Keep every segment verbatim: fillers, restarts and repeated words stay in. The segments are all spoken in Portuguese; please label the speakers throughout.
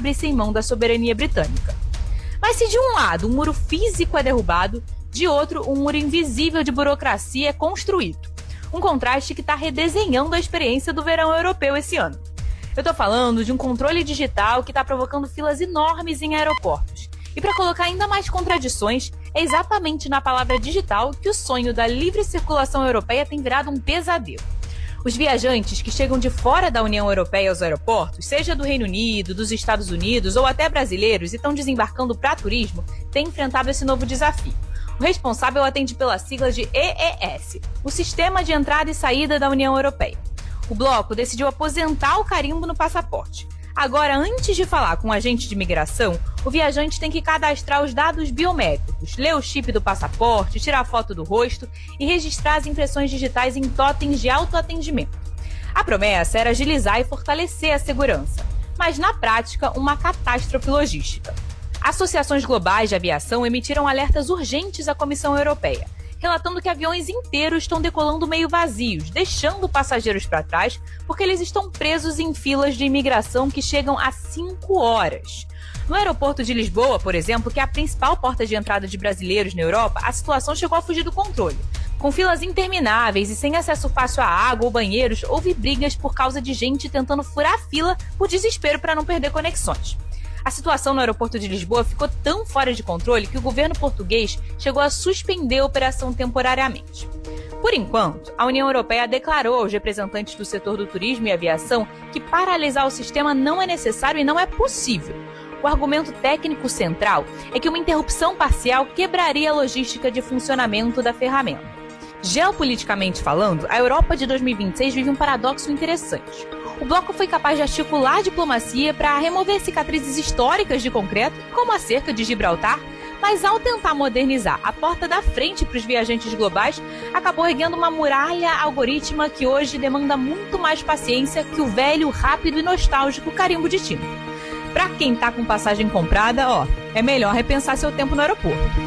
Speaker 1: abrissem mão da soberania britânica. Mas se de um lado um muro físico é derrubado, de outro um muro invisível de burocracia é construído. Um contraste que está redesenhando a experiência do verão europeu esse ano. Eu tô falando de um controle digital que está provocando filas enormes em aeroportos. E para colocar ainda mais contradições, é exatamente na palavra digital que o sonho da livre circulação europeia tem virado um pesadelo. Os viajantes que chegam de fora da União Europeia aos aeroportos, seja do Reino Unido, dos Estados Unidos ou até brasileiros e estão desembarcando para turismo, têm enfrentado esse novo desafio. O responsável atende pela sigla de E E S, o Sistema de Entrada e Saída da União Europeia. O bloco decidiu aposentar o carimbo no passaporte. Agora, antes de falar com o agente de imigração, o viajante tem que cadastrar os dados biométricos, ler o chip do passaporte, tirar foto do rosto e registrar as impressões digitais em totens de autoatendimento. A promessa era agilizar e fortalecer a segurança, mas na prática, uma catástrofe logística. Associações globais de aviação emitiram alertas urgentes à Comissão Europeia, relatando que aviões inteiros estão decolando meio vazios, deixando passageiros para trás, porque eles estão presos em filas de imigração que chegam a cinco horas. No aeroporto de Lisboa, por exemplo, que é a principal porta de entrada de brasileiros na Europa, a situação chegou a fugir do controle. Com filas intermináveis e sem acesso fácil a água ou banheiros, houve brigas por causa de gente tentando furar a fila por desespero para não perder conexões. A situação no aeroporto de Lisboa ficou tão fora de controle que o governo português chegou a suspender a operação temporariamente. Por enquanto, a União Europeia declarou aos representantes do setor do turismo e aviação que paralisar o sistema não é necessário e não é possível. O argumento técnico central é que uma interrupção parcial quebraria a logística de funcionamento da ferramenta. Geopoliticamente falando, a Europa de dois mil e vinte e seis vive um paradoxo interessante. O bloco foi capaz de articular a diplomacia para remover cicatrizes históricas de concreto, como a cerca de Gibraltar, mas ao tentar modernizar a porta da frente para os viajantes globais, acabou erguendo uma muralha algorítmica que hoje demanda muito mais paciência que o velho, rápido e nostálgico carimbo de tinta. Para quem tá com passagem comprada, ó, é melhor repensar seu tempo no aeroporto.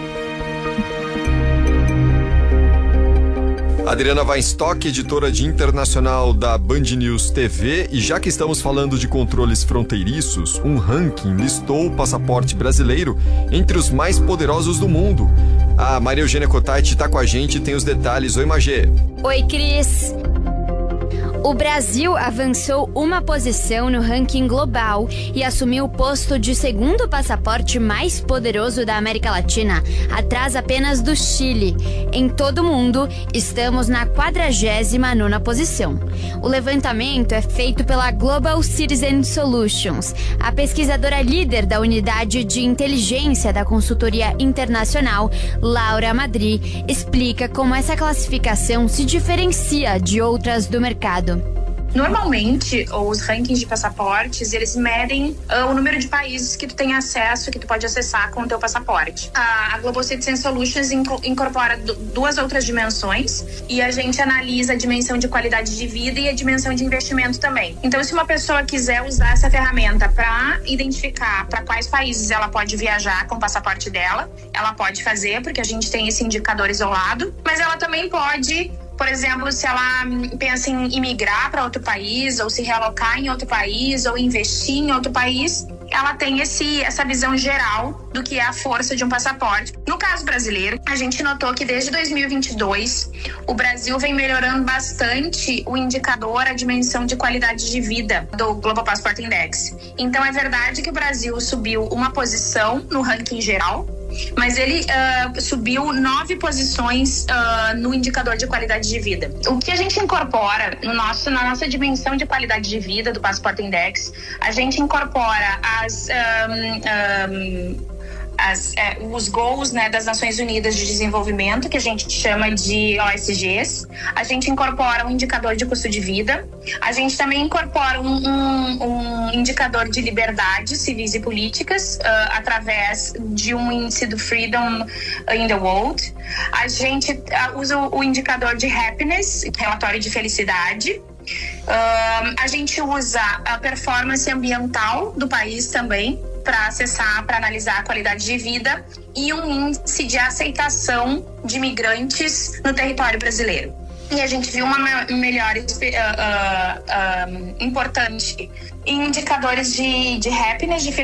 Speaker 2: Adriana Weinstock, editora de internacional da Band News T V, e já que estamos falando de controles fronteiriços, um ranking listou o passaporte brasileiro entre os mais poderosos do mundo. A Maria Eugênia Cotati está com a gente e tem os detalhes. Oi, Magê.
Speaker 3: Oi, Cris. O Brasil avançou uma posição no ranking global e assumiu o posto de segundo passaporte mais poderoso da América Latina, atrás apenas do Chile. Em todo o mundo, estamos na quadragésima nona posição. O levantamento é feito pela Global Citizen Solutions. A pesquisadora líder da unidade de inteligência da consultoria internacional, Laura Madri, explica como essa classificação se diferencia de outras do mercado.
Speaker 4: Normalmente, os rankings de passaportes, eles medem uh, o número de países que tu tem acesso, que tu pode acessar com o teu passaporte. A, a Global Citizen Solutions inco- incorpora d- duas outras dimensões e a gente analisa a dimensão de qualidade de vida e a dimensão de investimento também. Então, se uma pessoa quiser usar essa ferramenta para identificar para quais países ela pode viajar com o passaporte dela, ela pode fazer, porque a gente tem esse indicador isolado, mas ela também pode... Por exemplo, se ela pensa em imigrar para outro país, ou se realocar em outro país, ou investir em outro país, ela tem esse, essa visão geral do que é a força de um passaporte. No caso brasileiro, a gente notou que desde dois mil e vinte e dois, o Brasil vem melhorando bastante o indicador, a dimensão de qualidade de vida do Global Passport Index. Então, é verdade que o Brasil subiu uma posição no ranking geral, mas ele uh, subiu nove posições uh, no indicador de qualidade de vida. O que a gente incorpora no nosso, na nossa dimensão de qualidade de vida do Passport Index, a gente incorpora as... Um, um, As, é, os goals, né, das Nações Unidas de Desenvolvimento, que a gente chama de O S Gs. A gente incorpora um indicador de custo de vida. A gente também incorpora um, um, um indicador de liberdades civis e políticas uh, através de um índice do Freedom in the World. A gente uh, usa o, o indicador de happiness, relatório de felicidade. Uh, a gente usa a performance ambiental do país também, para acessar, para analisar a qualidade de vida, e um índice de aceitação de imigrantes no território brasileiro. E a gente viu uma melhora uh, uh, uh, importante em indicadores de, de happiness, de